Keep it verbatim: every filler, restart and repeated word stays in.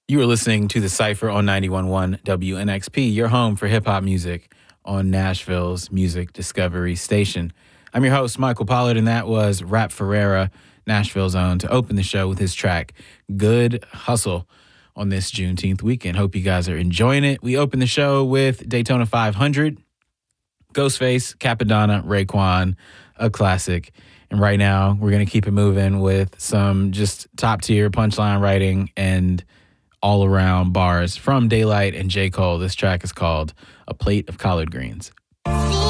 You are listening to The Cypher on ninety-one point one W N X P, your home for hip-hop music on Nashville's Music Discovery Station. I'm your host, Michael Pollard, and that was Rap Ferreira, Nashville's own, to open the show with his track, Good Hustle, on this Juneteenth weekend. Hope you guys are enjoying it. We open the show with Daytona five hundred, Ghostface, Capadonna, Raekwon, a classic. And right now, we're going to keep it moving with some just top-tier punchline writing and all-around bars from Daylight and J. Cole. This track is called A Plate of Collard Greens.